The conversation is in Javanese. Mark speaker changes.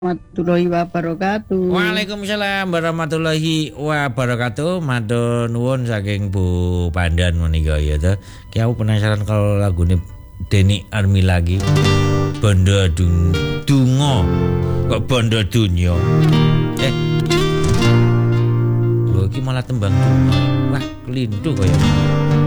Speaker 1: Warahmatullahi wabarakatuh.
Speaker 2: Waalaikumsalam warahmatullahi wabarakatuh. Matur nuwun saking Bu Pandan menika ya to. Ki aku penasaran kalau lagune Denny Army lagi. Bondo Dungo. Kok Bondo Dunyo? Lho iki malah tembang Dungo. Wah, kelindu kaya.